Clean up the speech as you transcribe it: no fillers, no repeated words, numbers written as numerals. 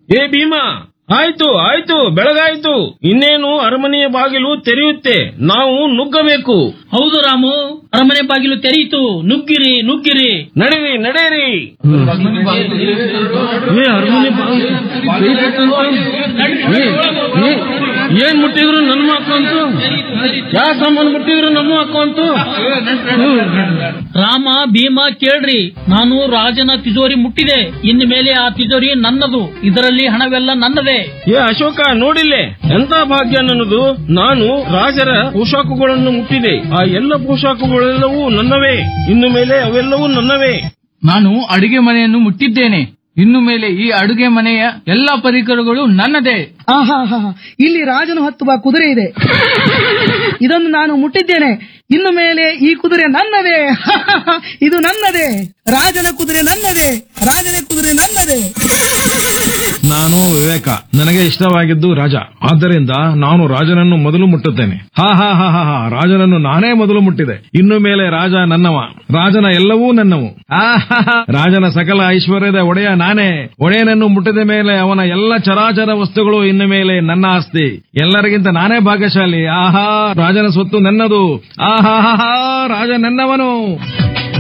ಏ ಭೀಮಾ, ಆಯ್ತು ಆಯ್ತು, ಬೆಳಗಾಯ್ತು. ಇನ್ನೇನು ಅರಮನೆಯ ಬಾಗಿಲು ತೆರೆಯುತ್ತೆ, ನಾವು ನುಗ್ಗಬೇಕು. ಹೌದು ರಾಮು, ಅರಮನೆ ಬಾಗಿಲು ತೆರೆಯಿತು. ನುಗ್ಗಿರಿ ನುಗ್ಗಿರಿ, ನಡೆಯಿರಿ ನಡೆಯಿರಿ. ಏನ್ ಮುಟ್ಟಿದ್ರು ನನ್ನ ಮಕ್ಕಂತು, ಯಾವ ಸಾಮಾನು ಮುಟ್ಟಿದ್ರು ನಮ್ಮ ಮಕ್ಕಂತು. ರಾಮ ಭೀಮ ಕೇಳ್ರಿ, ನಾನು ರಾಜನ ತಿಜೋರಿ ಮುಟ್ಟಿದೆ. ಇನ್ನು ಮೇಲೆ ಆ ತಿಜೋರಿ ನನ್ನದು, ಇದರಲ್ಲಿ ಹಣವೆಲ್ಲ ನನ್ನದೇ. ಏ ಅಶೋಕ, ನೋಡಿಲ್ಲೇ ಎಂತ ಭಾಗ್ಯ ನನ್ನದು. ನಾನು ರಾಜರ ಪೋಷಾಕುಗಳನ್ನು ಮುಟ್ಟಿದೆ. ಆ ಎಲ್ಲ ಪೋಷಾಕುಗಳೆಲ್ಲವೂ ನನ್ನವೇ. ಇನ್ನು ಮೇಲೆ ಅವೆಲ್ಲವೂ ನನ್ನವೇ. ನಾನು ಅಡುಗೆ ಮನೆಯನ್ನು ಮುಟ್ಟಿದ್ದೇನೆ. ಇನ್ನು ಮೇಲೆ ಈ ಅಡುಗೆ ಮನೆಯ ಎಲ್ಲಾ ಪರಿಕರಗಳು ನನ್ನದೇ. ಇಲ್ಲಿ ರಾಜನು ಹತ್ತುವ ಕುದುರೆ ಇದೆ, ಇದನ್ನು ನಾನು ಮುಟ್ಟಿದ್ದೇನೆ. ಇನ್ನು ಮೇಲೆ ಈ ಕುದುರೆ ನನ್ನದೇ. ಇದು ನನ್ನದೇ. ರಾಜನ ಕುದುರೆ ನನ್ನದೇ, ರಾಜನ ಕುದುರೆ ನನ್ನದೇ. ನಾನು ವಿವೇಕ, ನನಗೆ ಇಷ್ಟವಾಗಿದ್ದು ರಾಜ. ಆದ್ದರಿಂದ ನಾನು ರಾಜನನ್ನು ಮೊದಲು ಮುಟ್ಟುತ್ತೇನೆ. ರಾಜನನ್ನು ನಾನೇ ಮೊದಲು ಮುಟ್ಟಿದೆ. ಇನ್ನು ಮೇಲೆ ರಾಜ ನನ್ನವ, ರಾಜನ ಎಲ್ಲವೂ ನನ್ನವು. ರಾಜನ ಸಕಲ ಐಶ್ವರ್ಯದ ಒಡೆಯ ನಾನೇ. ಒಡೆಯನನ್ನು ಮುಟ್ಟಿದ ಮೇಲೆ ಅವನ ಎಲ್ಲ ಚರಾಚರ ವಸ್ತುಗಳು ಇನ್ನು ಮೇಲೆ ನನ್ನ ಆಸ್ತಿ. ಎಲ್ಲರಿಗಿಂತ ನಾನೇ ಭಾಗ್ಯಶಾಲಿ. ರಾಜನ ಸ್ವತ್ತು ನನ್ನದು. ರಾಜ ನನ್ನವನು.